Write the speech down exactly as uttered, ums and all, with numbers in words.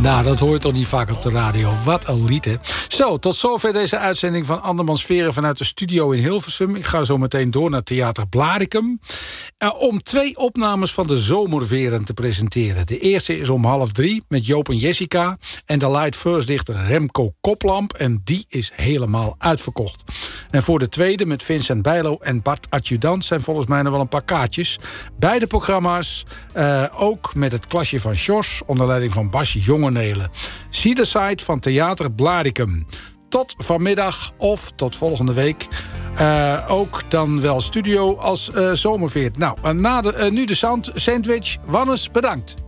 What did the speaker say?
Nou, dat hoor je toch niet vaak op de radio. Wat een lied, hè? Zo, tot zover deze uitzending van Andermans Veren vanuit de studio in Hilversum. Ik ga zo meteen door naar Theater Blaricum. Uh, om twee opnames van de Zomerveren te presenteren. De eerste is om half drie met Joop en Jessica en de Light First dichter Remco Koplamp. En die is helemaal uitverkocht. En voor de tweede met Vincent Bijlo en Bart Adjudant zijn volgens mij nog wel een paar kaartjes. Beide programma's uh, ook met het klasje van Sjors onder leiding van Basje Jongenelen. Zie de site van Theater Blaricum. Tot vanmiddag of tot volgende week. Uh, ook dan wel studio als uh, Zomerveert. Nou, uh, na de, uh, nu de sound sandwich. Wannes, bedankt.